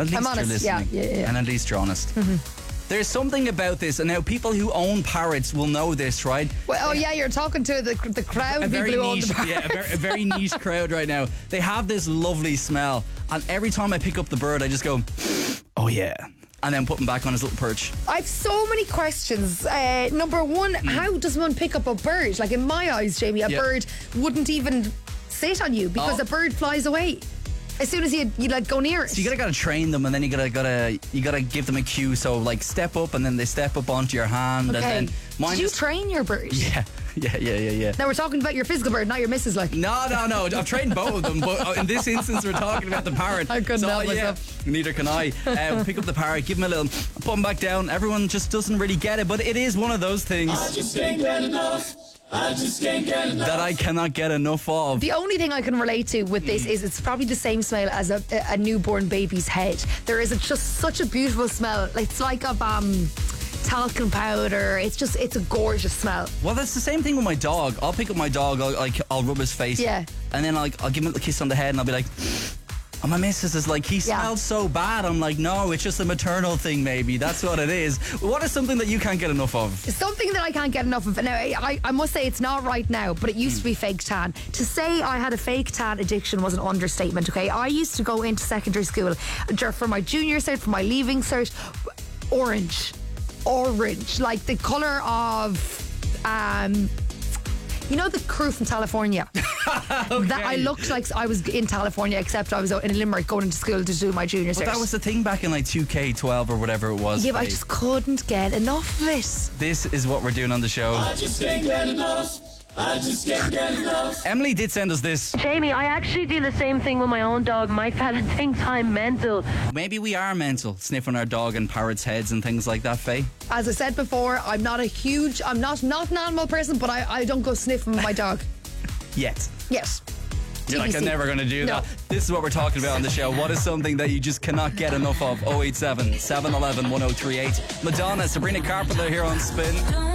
at least I'm honest. you're listening. Yeah. And at least you're honest. There's something about this, and now people who own parrots will know this, right? Well, you're talking to the crowd. A very people who own niche, the parrots. a very niche crowd right now. They have this lovely smell, and every time I pick up the bird, I just go, oh yeah, and then put him back on his little perch. I've so many questions. Number one, how does one pick up a bird? Like in my eyes, Jamie, a bird wouldn't even sit on you because a bird flies away as soon as you like go near it. So you gotta train them, and then you gotta give them a cue. So like step up, and then they step up onto your hand, Okay. and then mine. Did you train your bird? Yeah. Now we're talking about your physical bird, not your missus. Like No. I've trained both of them, but in this instance, we're talking about the parrot. I couldn't help myself. Neither can I. Pick up the parrot, give him a little, put him back down. Everyone just doesn't really get it, but it is one of those things I just can't get enough. I just can't get enough. that I cannot get enough of. the only thing I can relate to with this is it's probably the same smell as a newborn baby's head. There is just such a beautiful smell. It's like a talcum powder. It's a gorgeous smell. Well, that's the same thing with my dog. I'll pick up my dog, I'll rub his face, Yeah. and then I'll give him a kiss on the head, and I'll be like, and my missus is like, he smells so bad. I'm like, no, it's just a maternal thing, maybe. That's what it is. What is something that you can't get enough of? Something that I can't get enough of. Now, I must say it's not right now, but it used to be fake tan. To say I had a fake tan addiction was an understatement, okay? I used to go into secondary school for my junior cert, for my leaving cert, orange, like the colour of you know the crew from California. That I looked like I was in California, except I was in Limerick going into school to do my junior cert. But that was the thing back in like 2K12 or whatever it was. Yeah, but I just couldn't get enough of it. This is what we're doing on the show. I just can't get enough. I just can't get enough. Emily did send us this. Jamie, I actually do the same thing with my own dog. My fella thinks I'm mental. Maybe we are mental, sniffing our dog and parrots' heads and things like that, Faye. As I said before, I'm not an animal person, but I don't go sniffing my dog. Yet. Yes. You're like, I'm TBC. never going to do No. that. This is what we're talking about on the show. What is something that you just cannot get enough of? 087 711 1038. Madonna, Sabrina Carpenter here on Spin.